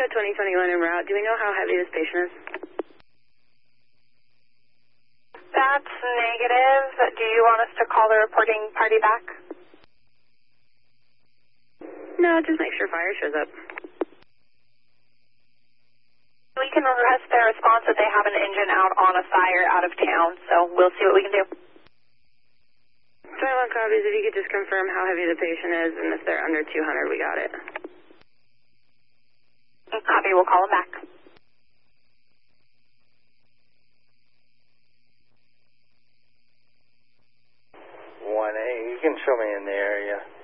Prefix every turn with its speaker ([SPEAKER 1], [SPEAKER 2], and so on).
[SPEAKER 1] at 2020 London route. Do we know how heavy this patient is?
[SPEAKER 2] That's negative. Do you want us to call the reporting party back?
[SPEAKER 1] No, just make sure fire shows up.
[SPEAKER 2] We can request their response that they have an engine out on a fire out of town, so we'll see what we can do.
[SPEAKER 1] 21 copies, if you could just confirm how heavy the patient is, and if they're under 200, we got it.
[SPEAKER 2] Copy, we'll call them back.
[SPEAKER 3] 1A, you can show me in the area.